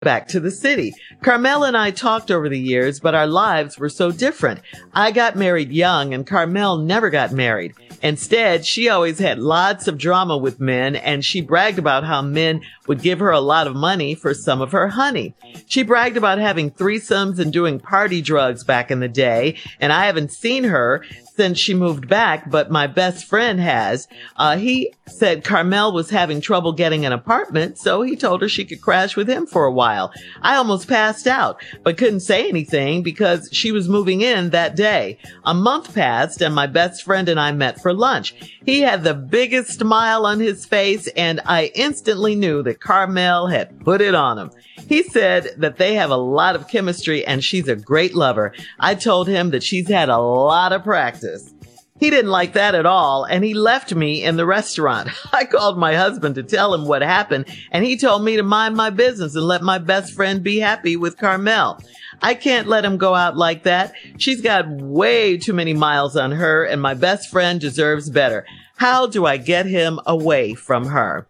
back to the city. Carmel and I talked over the years, but our lives were so different. I got married young and Carmel never got married. Instead, she always had lots of drama with men, and she bragged about how men would give her a lot of money for some of her honey. She bragged about having threesomes and doing party drugs back in the day, and I haven't seen her since she moved back, but my best friend has. He said Carmel was having trouble getting an apartment, so he told her she could crash with him for a while. I almost passed out, but couldn't say anything because she was moving in that day. A month passed, and my best friend and I met for lunch. He had the biggest smile on his face, and I instantly knew that Carmel had put it on him. He said that they have a lot of chemistry and she's a great lover. I told him that she's had a lot of practice. He didn't like that at all, and he left me in the restaurant. I called my husband to tell him what happened, and he told me to mind my business and let my best friend be happy with Carmel. I can't let him go out like that. She's got way too many miles on her, and my best friend deserves better. How do I get him away from her?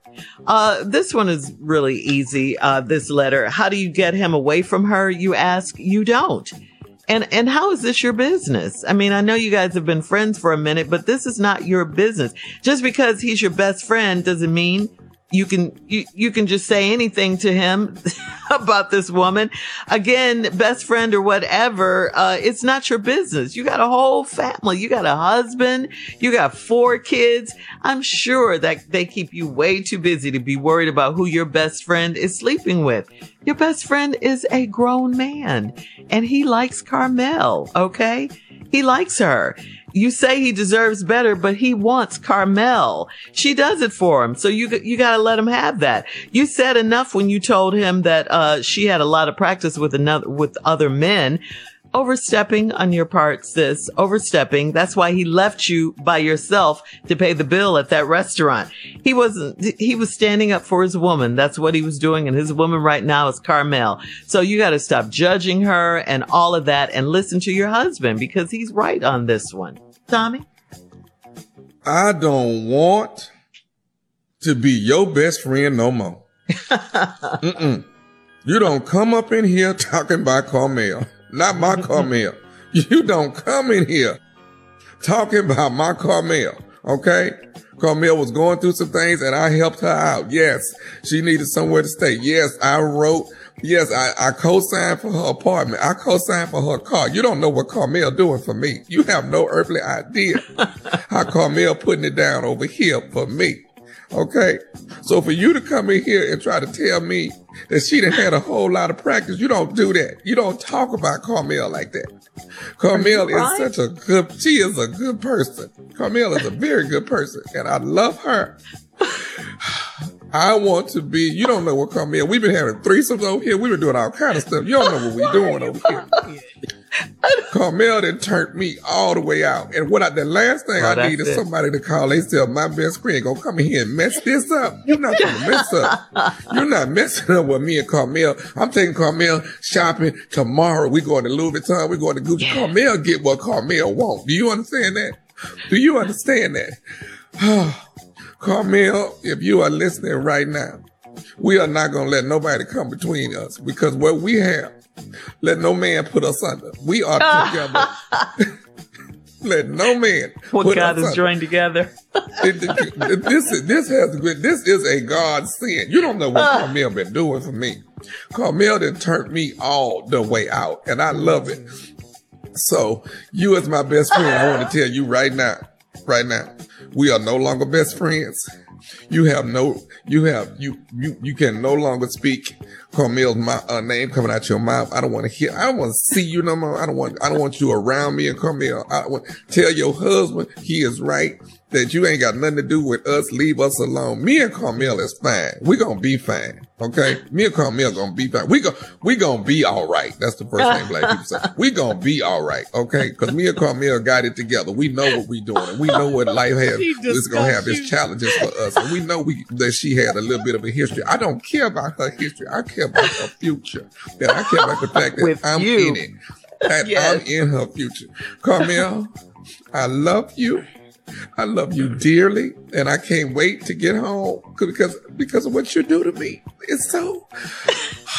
This one is really easy, this letter. How do you get him away from her, you ask? You don't. And how is this your business? I mean, I know you guys have been friends for a minute, but this is not your business. Just because he's your best friend doesn't mean you can just say anything to him about this woman. Again, best friend or whatever, it's not your business. You got a whole family. You got a husband. You got 4 kids. I'm sure that they keep you way too busy to be worried about who your best friend is sleeping with. Your best friend is a grown man and he likes Carmel. Okay. He likes her. You say he deserves better, but he wants Carmel. She does it for him. So you got to let him have that. You said enough when you told him that, she had a lot of practice with other men. Overstepping on your part, sis. Overstepping. That's why he left you by yourself to pay the bill at that restaurant. He was standing up for his woman. That's what he was doing. And his woman right now is Carmel. So you got to stop judging her and all of that and listen to your husband because he's right on this one. Tommy? I don't want to be your best friend no more. You don't come up in here talking about Carmel. Not my Carmel. You don't come in here talking about my Carmel, okay? Carmel was going through some things and I helped her out. Yes, she needed somewhere to stay. Yes, I co-signed for her apartment. I co-signed for her car. You don't know what Carmel doing for me. You have no earthly idea how Carmel putting it down over here for me. Okay, so for you to come in here and try to tell me that she done had a whole lot of practice, you don't do that. You don't talk about Carmel like that. Carmel is she is a good person. Carmel is a very good person, and I love her. I want to be, you don't know what Carmel, we've been having threesomes over here. We've been doing all kind of stuff. You don't know what we're doing over here. Carmel done turned me all the way out. And the last thing I need is somebody to call. They say, my best friend gonna come in here and mess this up. You're not gonna mess up. You're not messing up with me and Carmel. I'm taking Carmel shopping tomorrow. We're going to Louis Vuitton. We're going to Gucci. Yeah. Carmel get what Carmel wants. Do you understand that? Do you understand that? Carmel, if you are listening right now, we are not going to let nobody come between us because what we have, let no man put us under. We are together. Let no man what put God us has joined together. This is a God sin. You don't know what Carmel been doing for me. Carmel done turned me all the way out, and I love it. So you as my best friend, I want to tell you right now, we are no longer best friends. You can no longer speak Carmel's name coming out your mouth. I don't want to see you no more. I don't want you around me and Carmel. Tell your husband he is right, that you ain't got nothing to do with us. Leave us alone. Me and Carmel is fine. We gonna be fine. Okay? Me and Carmel gonna be fine. We gonna be all right. That's the first thing black people say. We gonna be all right. Okay? Cause me and Carmel got it together. We know what we doing. And we know what life is gonna have its challenges for us. And we know that she had a little bit of a history. I don't care about her history. I care about her future. And I care about the fact that I'm in it. That I'm in her future. Carmel, I love you. I love you dearly, and I can't wait to get home because of what you do to me. It's so